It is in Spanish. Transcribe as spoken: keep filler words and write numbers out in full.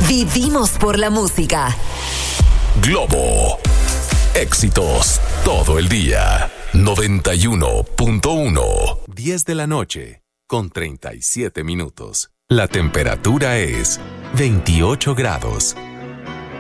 Vivimos por la música. Globo. Éxitos todo el día. noventa y uno punto uno. diez de la noche con treinta y siete minutos. La temperatura es veintiocho grados.